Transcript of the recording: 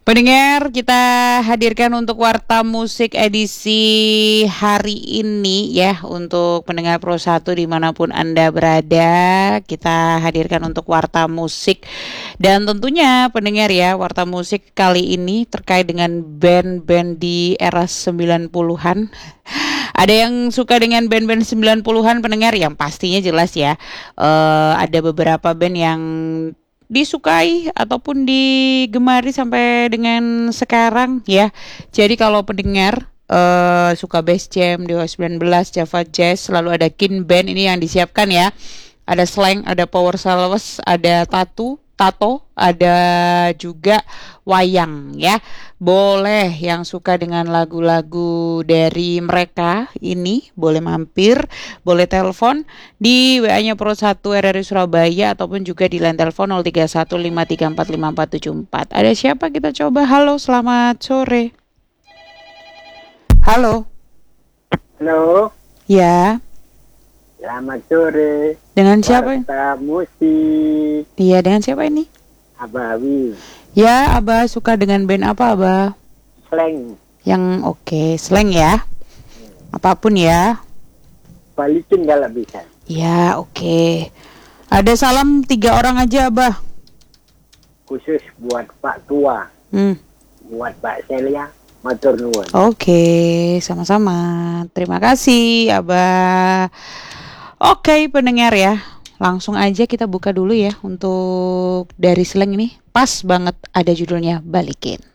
Pendengar, kita hadirkan untuk Warta Musik edisi hari ini ya. Untuk pendengar Pro 1 dimanapun Anda berada, kita hadirkan untuk Warta Musik. Dan tentunya pendengar ya, Warta Musik kali ini terkait dengan band-band di era 90-an. Ada yang suka dengan band-band 90-an pendengar, yang pastinya jelas ya. Ada beberapa band yang disukai ataupun digemari sampai dengan sekarang ya. Jadi kalau pendengar suka Bass Jam, Dewa 19, Java Jazz, selalu ada Kin Band ini yang disiapkan ya. Ada Slang, ada Power Salves, ada Tato, ada juga Wayang ya. Boleh yang suka dengan lagu-lagu dari mereka ini boleh mampir, boleh telepon di WA-nya Pro 1 RRI Surabaya ataupun juga di line telepon 0315345474. Ada siapa kita coba? Halo, selamat sore. Halo. Halo, Ya, selamat sore. dengan siapa? Warta musik Iya, dengan siapa ini? Abawi, Ya, Abah suka dengan band apa, Abah? slang, Yang oke, Slang ya. Apapun ya. balikin kalau bisa. Ya, oke. Ada salam 3 orang aja, Abah. Khusus buat Pak Tua, Hmm. buat Pak Celia, matur nuwun. Oke, sama-sama. Terima kasih, Abah. Oke, pendengar ya. Langsung aja kita buka dulu ya untuk dari Slang ini. Pas banget ada judulnya Balikin.